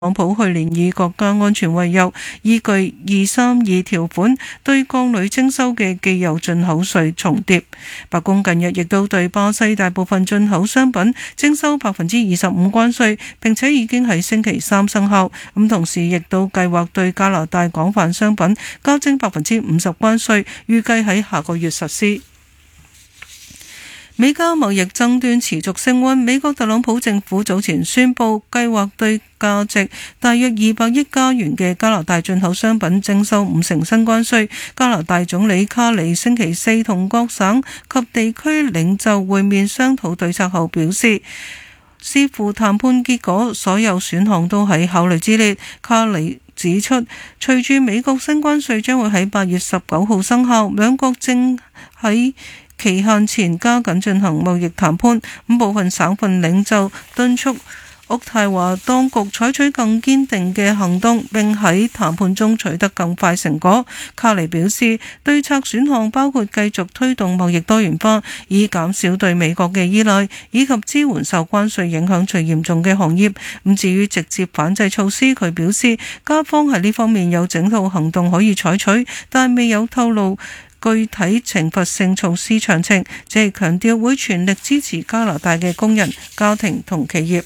特朗普去年以國家安全為由，依據232條款對鋼鋁徵收嘅既有進口稅重疊。白宮近日亦都對巴西大部分進口商品徵收25%關稅，並且已經喺星期三生效。咁同時亦都計劃對加拿大廣泛商品加徵50%關稅，預計喺下個月實施。美加貿易爭端持續升溫，美國特朗普政府早前宣布計劃對價值大約200億加元嘅加拿大進口商品徵收50%新關稅。加拿大總理卡尼星期四同各省及地區領袖會面商討對策後表示，視乎談判結果，所有選項都喺考慮之列。卡尼指出，隨住美國新關稅將會喺8月19號生效，兩國正喺期限前加緊進行貿易談判。部分省份領袖敦促渥太華當局採取更堅定嘅行動，並喺談判中取得更快成果。卡尼表示，對策選項包括繼續推動貿易多元化，以減少對美國嘅依賴，以及支援受關稅影響最嚴重嘅行業。至於直接反制措施，佢表示加方喺呢方面有整套行動可以採取，但未有透露具體懲罰性措施詳情，只係強調會全力支持加拿大嘅工人、家庭同企業。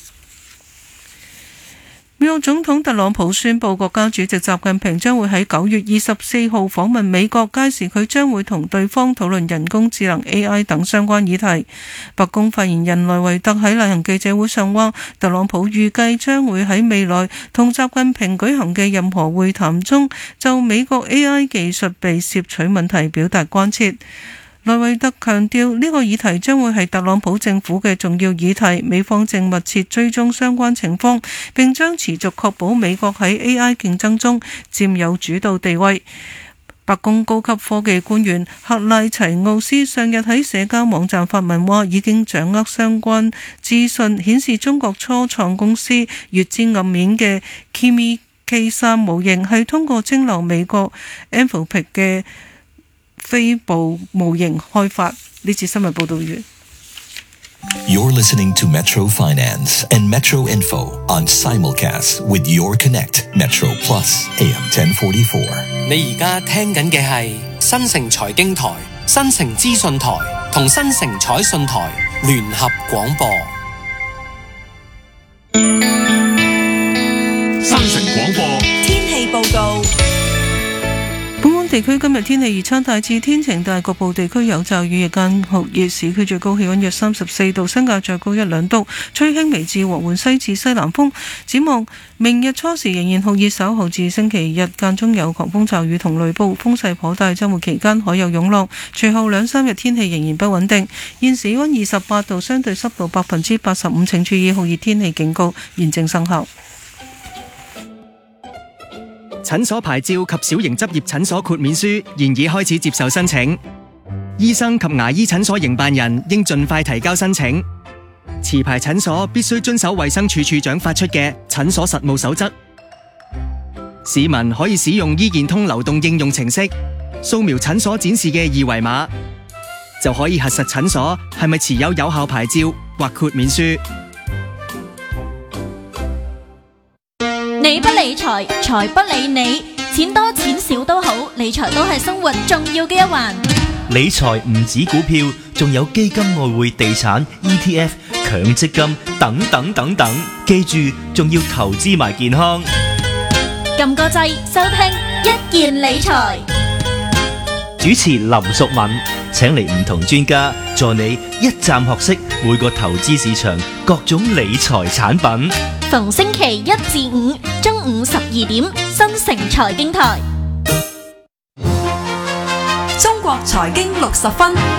美國總統特朗普宣布，國家主席習近平將會喺9月24號訪問美國，屆時佢將會同對方討論人工智能 AI 等相關議題。白宮發言人萊維特喺例行記者會上話，特朗普預計將會喺未來同習近平舉行嘅任何會談中，就美國 AI 技術被竊取問題表達關切。萊維特強調，呢個議題將會係特朗普政府嘅重要議題，美方正密切追蹤相關情況，並將持續確保美國喺 AI 競爭中佔有主導地位。白宮高級科技官員克拉齊奧斯上日喺社交網站發文話，已經掌握相關資訊，顯示中國初創公司月之暗面嘅 Kimi K3 模型係通過蒸餾美國 Anthropic 嘅飛步模型開發。呢次新聞報道完。 You're listening to Metro Finance and Metro Info on simulcast with Your Connect Metro Plus AM 1044。 你而家聽緊嘅係新城財經台、新城資訊台同新城彩訊台聯合廣播。 新城廣播天氣報告。 本港地區今日天氣預測大致天晴，但係局部地區有驟雨，日間酷熱，市區最高氣溫約34度，新界再高1-2度，吹輕微至和緩西至西南風。展望明日初時仍然酷熱，稍後至星期日間中有狂風驟雨同雷暴，風勢頗大，週末期間海有湧浪。隨後2-3日天氣仍然不穩定。現時氣溫28度，相對濕度85%，請注意酷熱天氣警告現正生效。 診所牌照及小型執業診所豁免書現已開始接受申請，醫生及牙醫診所營辦人應盡快提交申請。持牌診所必須遵守衛生署署長發出嘅診所實務守則。市民可以使用醫健通流動應用程式，掃描診所展示嘅二維碼，就可以核實診所係咪持有有效牌照或豁免書。 你不理財，財不理你。錢多錢少都好，理財都係生活重要嘅一環。 理財唔止股票，仲有基金、外匯、地產、ETF、強積金等等等等。記住，仲要投資埋健康。 撳個掣，收聽一件理財。 主持林淑敏，請嚟唔同專家助你一站學識每個投資市場各種理財產品。 逢星期1至5中午12點，新城財經台。 中國財經60分。